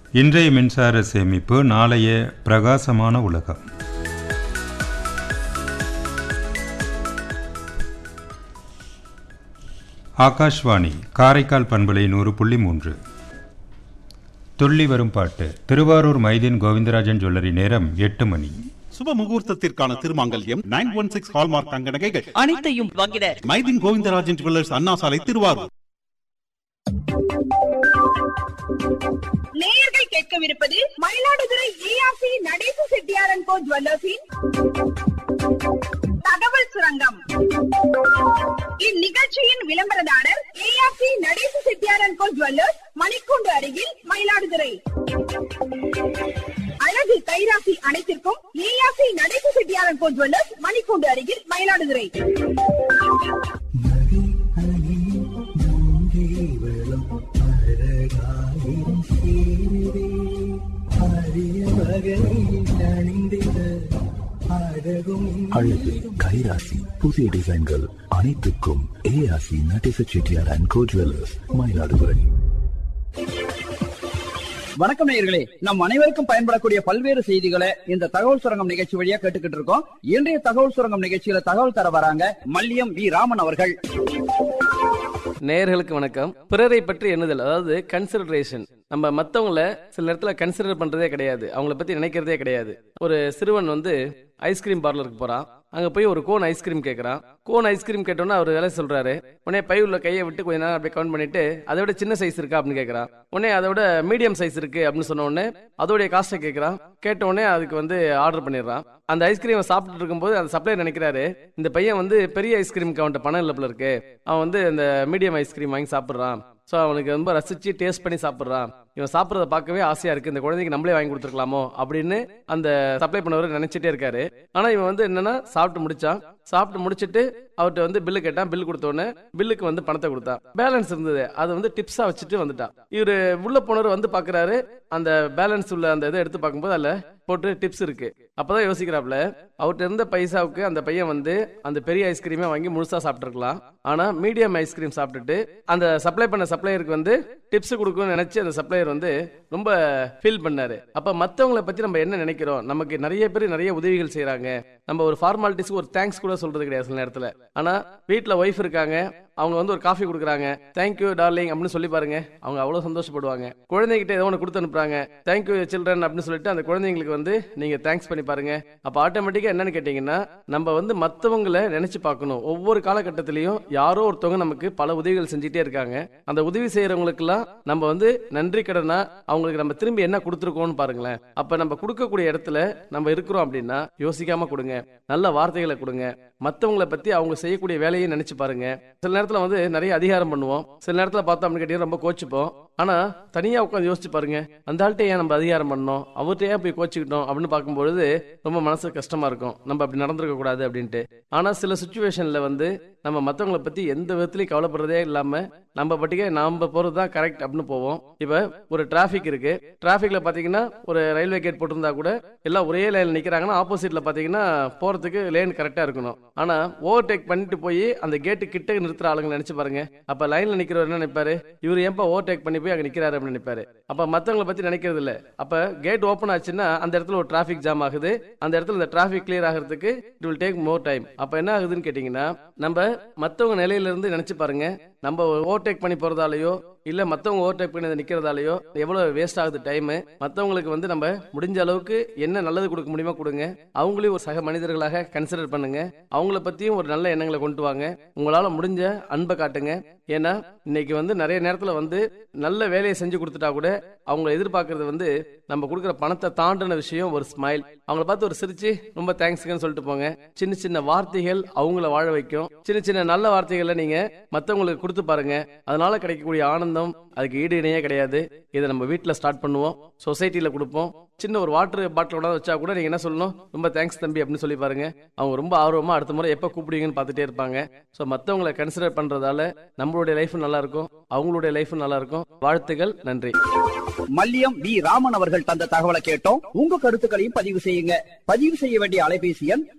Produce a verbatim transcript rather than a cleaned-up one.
இன்றைய மின்சார சேமிப்பு, நாளைய பிரகாசமான உலகம். ஆகாஷ்வாணி காரைக்கால் பண்பலை நூறு புள்ளி மூன்று. துள்ளி வரும் பாட்டு. திருவாரூர் மைதீன் கோவிந்தராஜன் ஜுவல்லரி. நேரம் எட்டு மணி. சுப முகூர்த்தத்திற்கான திருமாங்கல்யம் நைன் ஒன் சிக்ஸ் ஹால்மார்க் தங்க நகைகள் அனைத்தையும் வாங்கிட மைதீன் கோவிந்தராஜன் ஜுவல்லர்ஸ், அண்ணா சாலை, திருவாரூர். நேயர்கள் கேட்கவிருப்பது மயிலாடுதுறை ஏஆர்சி நடேச செட்டியார் அண்ட் கோ ஜுவல்லர்ஸின் தகவல் சுரங்கம். இந்நிகழ்ச்சியின் விளம்பரதாரர் ARC Natesa Chettiar and go jewellers, மணிக்கூண்டு அருகில், மயிலாடுதுறை. அழகு கைராசி அனைத்திற்கும் ARC Natesa Chettiar and go jewellers, மணிக்கூண்டு அருகில், மயிலாடுதுறை. அழகு கைராசி புதிய டிசைன்கள் அனைத்துக்கும் ARC Natesa Chettiar and go jewellers, Mayiladuthurai. வணக்கம் நேயர்களே, நம் அனைவருக்கும் பயன்படக்கூடிய பல்வேறு செய்திகளை இந்த தகவல் சுரங்கம் நிகழ்ச்சி வழியா கேட்டுக்கிட்டு இருக்கோம். இன்றைய தகவல் சுரங்கம் நிகழ்ச்சியில தகவல் தர வராங்க மல்லியம் வி ராமன் அவர்கள். நேயர்களுக்கு வணக்கம். பிறரை பற்றி எண்ணுதல், அதாவது கன்சிடரேஷன். நம்ம மற்றவங்கள சில நேரத்துல கன்சிடர் பண்றதே கிடையாது, அவங்கள பத்தி நினைக்கிறதே கிடையாது. ஒரு சிறுவன் வந்து ஐஸ்கிரீம் பார்லருக்கு போறான். அங்க போய் ஒரு கோன் ஐஸ்கிரீம் கேட்கறான். கோன் ஐஸ்கிரீம் கேட்டோன்னா அவர் விலை சொல்றாரு. உடனே பை உள்ள கையை விட்டு கொஞ்ச நேரம் அப்படியே கவுண்ட் பண்ணிட்டு, அதை விட சின்ன சைஸ் இருக்கா அப்படின்னு கேட்கறான். உடனே அதை விட மீடியம் சைஸ் இருக்கு அப்படின்னு சொன்ன உடனே அதோடைய காஸ்ட்டை கேட்கறான். கேட்ட உடனே அதுக்கு வந்து ஆர்டர் பண்ணிடுறான். அந்த ஐஸ்கிரீமை சாப்பிட்டு இருக்கும்போது அந்த சப்ளையர் நினைக்கிறாரு, இந்த பையன் வந்து பெரிய ஐஸ்கிரீமுக்கு அவன்கிட்ட பணம் இல்லை போல இருக்கு, அவன் வந்து இந்த மீடியம் ஐஸ்கிரீம் வாங்கி சாப்பிட்றான். ஸோ அவனுக்கு ரொம்ப ரசிச்சு டேஸ்ட் பண்ணி சாப்பிட்றான். இவன் சாப்பிட்றத பார்க்கவே ஆசையா இருக்கு, இந்த குழந்தைக்கு நம்மளே வாங்கி கொடுத்துருக்கலாமோ அப்படின்னு அந்த சப்ளை பண்ணவர் நினைச்சிட்டே இருக்காரு. ஆனா இவன் வந்து என்னன்னா சாப்பிட்டு முடிச்சான். சாப்பிட்டு முடிச்சிட்டு அவர்கிட்ட வந்து பில்லு கேட்டான். பில்லு கொடுத்த உடனே பில்லுக்கு வந்து பணத்தை கொடுத்தான். பேலன்ஸ் இருந்தது, அதை வந்து டிப்ஸா வச்சுட்டு வந்துட்டான். இவரு உள்ள போனவர் வந்து பாக்குறாரு, அந்த பேலன்ஸ் உள்ள அந்த இதை எடுத்து பார்க்கும்போது அதுல போட்டு டிப்ஸ் இருக்கு. அப்பதான் யோசிக்கிறாப்ல, அவர்கிட்ட இருந்த பைசாவுக்கு அந்த பையன் வந்து அந்த பெரிய ஐஸ்கிரீமே வாங்கி முழுசா சாப்பிட்டுருக்கலாம். ஆனா மீடியம் ஐஸ்கிரீம் சாப்பிட்டுட்டு அந்த சப்ளை பண்ண சப்ளையருக்கு வந்து டிப்ஸ் கொடுக்கணும்னு நினைச்சு அந்த சப்ளையர் வந்து ரொம்ப ஃபீல் பண்ணாரு. அப்ப மத்தவங்களை பத்தி நம்ம என்ன நினைக்கிறோம்? நமக்கு நிறைய பேர் நிறைய உதவிகள் செய்யறாங்க. நம்ம ஒரு ஃபார்மாலிட்டிஸ்க்கு ஒரு தேங்க்ஸ் கூட சொல்றது கிடையாது சில நேரத்துல. ஆனா வீட்டுல ஒய்ஃப் இருக்காங்க, அவங்க வந்து ஒரு காஃபி கொடுக்குறாங்க, தேங்க்யூ டார்லிங் அப்படின்னு சொல்லி பாருங்க, அவங்க அவ்வளவு சந்தோஷப்படுவாங்க. குழந்தைகிட்ட ஏதோ ஒன்று கொடுத்து அனுப்புறாங்க, தேங்க்யூ சில்ட்ரன் அப்படின்னு சொல்லிட்டு அந்த குழந்தைங்களுக்கு வந்து நீங்க தேங்க்ஸ் பண்ணி பாருங்க. அப்ப ஆட்டோமேட்டிக்கா என்னன்னு கேட்டீங்கன்னா, நம்ம வந்து மத்தவங்களை நினைச்சு பார்க்கணும். ஒவ்வொரு காலகட்டத்திலையும் யாரோ ஒருத்தவங்க நமக்கு பல உதவிகள் செஞ்சுட்டே இருக்காங்க. அந்த உதவி செய்யறவங்களுக்கு எல்லாம் நம்ம வந்து நன்றி கடனா அவங்களுக்கு நம்ம திரும்பி என்ன கொடுத்துருக்கோம்னு பாருங்களேன். அப்ப நம்ம கொடுக்கக்கூடிய இடத்துல நம்ம இருக்கிறோம் அப்படின்னா யோசிக்காம கொடுங்க, நல்ல வார்த்தைகளை கொடுங்க, மத்தவங்களை பத்தி அவங்க செய்யக்கூடிய வேலையை நினைச்சு பாருங்க. சில நேரத்துல வந்து நிறைய அதிகாரம் பண்ணுவோம், சில நேரத்துல பார்த்தோம் அப்படின்னு கேட்டீங்கன்னா ரொம்ப கோச்சிப்போம். ஆனா தனியா உட்காந்து யோசிச்சு பாருங்க, அந்த ஆள்கிட்ட ஏன் நம்ம அதிகாரம் பண்ணோம், அவர்கிட்ட ஏன் போய் கோச்சிக்கிட்டோம் அப்படின்னு பார்க்கும்பொழுது ரொம்ப மனசு கஷ்டமா இருக்கும், நம்ம அப்படி நடந்திருக்க கூடாது அப்படின்ட்டு. ஆனா சில சுச்சுவேஷன்ல வந்து நம்ம மத்தவங்களை பத்தி எந்த விதத்திலையும் கவலைப்படுறதே இல்லாம நம்ம பட்டிக்க நாம போறதுதான் கரெக்ட் அப்படின்னு போவோம். இப்ப ஒரு டிராபிக் இருக்கு, டிராபிக்ல பாத்தீங்கன்னா ஒரு ரயில்வே கேட் போட்டிருந்தா கூட எல்லாம் ஒரே லைன்ல நிக்கிறாங்கன்னா ஆப்போசிட்ல பாத்தீங்கன்னா போறதுக்கு லேன் கரெக்டா இருக்கணும். ஆனா ஓவர்டேக் பண்ணிட்டு போய் அந்த கேட்டு கிட்ட நிறுத்துற ஆளுங்க நினைச்சு பாருங்க. அப்ப லைன்ல நிக்கிறவர் என்ன நினைப்பாரு, இவர் ஏன்பா ஓவர்டேக் பண்ணி போய் அங்க நிக்கிறாரு அப்படின்னு நினைப்பாரு. அப்ப மத்தவங்களை பத்தி நினைக்கிறது இல்ல. அப்ப கேட் ஓபன் ஆச்சுன்னா அந்த இடத்துல ஒரு டிராபிக் ஜாம் ஆகுது, அந்த இடத்துல இந்த டிராபிக் கிளியர் ஆகிறதுக்கு it will take more time. அப்ப என்ன ஆகுதுன்னு கேட்டீங்கன்னா, நம்ம மத்தவங்க நிலையில இருந்து நினைச்சு பாருங்க, நம்ம ஓவர்டேக் பண்ணி போறதாலேயோ இல்ல மத்தவங்க ஓவர்டேக் பண்ணி நிக்கிறதாலேயோ எவ்வளவு வேஸ்ட் ஆகுது டைம். மத்தவங்களுக்கு வந்து நம்ம முடிஞ்ச அளவுக்கு என்ன நல்லது கொடுக்க முடியுமோ கொடுங்க. அவங்களையும் ஒரு சக மனிதர்களாக கன்சிடர் பண்ணுங்க. அவங்கள பத்தியும் ஒரு நல்ல எண்ணங்களை கொண்டு வாங்க. உங்களால முடிஞ்ச அன்பை காட்டுங்க. ஏன்னா இன்னைக்கு வந்து நிறைய நேரத்துல வந்து நல்ல வேலையை செஞ்சு கொடுத்துட்டா கூட அவங்க எதிர்பார்க்கறது வந்து நம்ம கொடுக்குற பணத்தை தாண்டின விஷயம் ஒரு ஸ்மைல். அவங்கள பார்த்து ஒரு சிரிச்சு ரொம்ப தேங்க்ஸ்ன்னு சொல்லிட்டு போங்க. சின்ன சின்ன வார்த்தைகள் அவங்கள வாழ வைக்கும். சின்ன சின்ன நல்ல வார்த்தைகளை நீங்க மத்தவங்களுக்கு கொடுத்து பாருங்க. அதனால கிடைக்கக்கூடிய ஆனந்தம் அதுக்கு ஈடு இணையே கிடையாது. இதை நம்ம வீட்டுல ஸ்டார்ட் பண்ணுவோம், சொசைட்டில கொடுப்போம். சின்ன ஒரு வாட்டர் பாட்டில் வச்சா கூட நீங்க என்ன சொல்லணும், ரொம்ப தேங்க்ஸ் தம்பி அப்படின்னு சொல்லி பாருங்க. அவங்க ரொம்ப ஆர்வமா அடுத்த முறை எப்ப கூப்பிடுவீங்கன்னு பார்த்துட்டே இருப்பாங்க. ஸோ மற்றவங்களை கன்சிடர் பண்றதால நம்மளுடைய லைஃப் நல்லா இருக்கும், அவங்களுடைய லைஃப் நல்லா இருக்கும். வாழ்த்துக்கள், நன்றி. மல்லியம் வி ராமன் அவர்கள் தந்த தகவலை கேட்டோம். உங்க கருத்துக்களையும் பதிவு செய்யுங்க. பதிவு செய்ய வேண்டிய அலைபேசி எண்